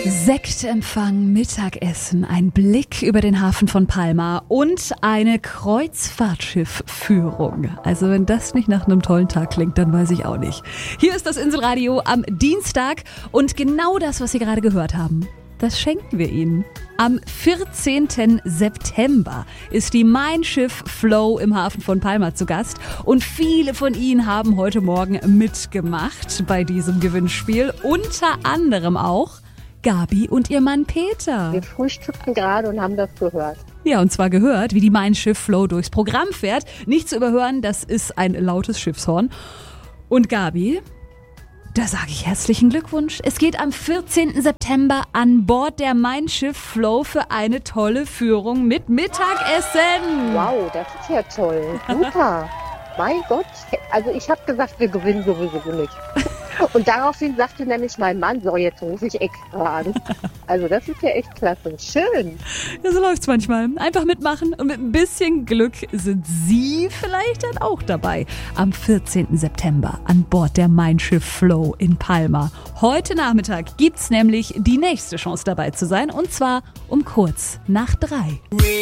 Sektempfang, Mittagessen, ein Blick über den Hafen von Palma und eine Kreuzfahrtschiffführung. Also wenn das nicht nach einem tollen Tag klingt, dann weiß ich auch nicht. Hier ist das Inselradio am Dienstag und genau das, was Sie gerade gehört haben, das schenken wir Ihnen. Am 14. September ist die Mein Schiff Flow im Hafen von Palma zu Gast und viele von Ihnen haben heute Morgen mitgemacht bei diesem Gewinnspiel. Unter anderem auch Gabi und ihr Mann Peter. Wir frühstückten gerade und haben das gehört. Ja, und zwar gehört, wie die Mein Schiff Flow durchs Programm fährt. Nicht zu überhören, das ist ein lautes Schiffshorn. Und Gabi, da sage ich herzlichen Glückwunsch. Es geht am 14. September an Bord der Mein Schiff Flow für eine tolle Führung mit Mittagessen. Wow, das ist ja toll. Super. Mein Gott. Also ich habe gesagt, wir gewinnen sowieso nicht. Und daraufhin sagte nämlich mein Mann, so jetzt rufe ich extra an. Also das ist ja echt klasse. Schön. Ja, so läuft's manchmal. Einfach mitmachen und mit ein bisschen Glück sind Sie vielleicht dann auch dabei. Am 14. September an Bord der Mein Schiff Flow in Palma. Heute Nachmittag gibt's nämlich die nächste Chance dabei zu sein und zwar um kurz nach 3.